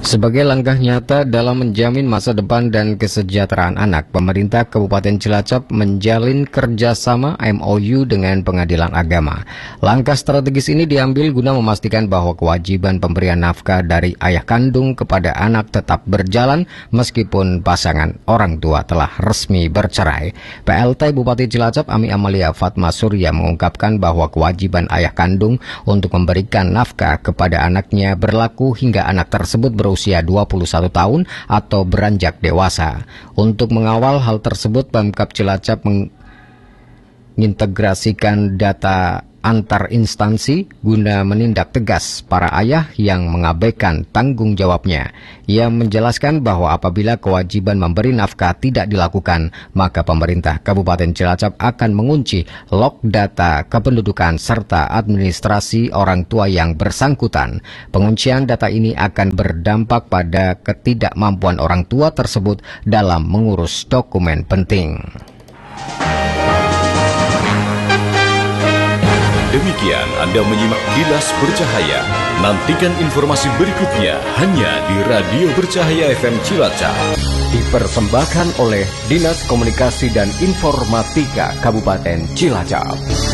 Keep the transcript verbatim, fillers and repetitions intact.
Sebagai langkah nyata dalam menjamin masa depan dan kesejahteraan anak, pemerintah Kabupaten Cilacap menjalin kerjasama M O U dengan Pengadilan Agama. Langkah strategis ini diambil guna memastikan bahwa kewajiban pemberian nafkah dari ayah kandung kepada anak tetap berjalan meskipun pasangan orang tua telah resmi bercerai. P L T Bupati Cilacap Ami Amalia Fatma Surya mengungkapkan bahwa kewajiban ayah kandung untuk memberikan nafkah kepada anaknya berlaku hingga anak tersebut berusia dua puluh satu tahun atau beranjak dewasa. Untuk mengawal hal tersebut, Pemkab Cilacap mengintegrasikan data antar instansi guna menindak tegas para ayah yang mengabaikan tanggung jawabnya. Ia menjelaskan bahwa apabila kewajiban memberi nafkah tidak dilakukan, maka pemerintah Kabupaten Cilacap akan mengunci log data kependudukan serta administrasi orang tua yang bersangkutan. Penguncian data ini akan berdampak pada ketidakmampuan orang tua tersebut dalam mengurus dokumen penting. Demikian Anda menyimak Kilas Bercahaya. Nantikan informasi berikutnya hanya di Radio Bercahaya F M Cilacap. Dipersembahkan oleh Dinas Komunikasi dan Informatika Kabupaten Cilacap.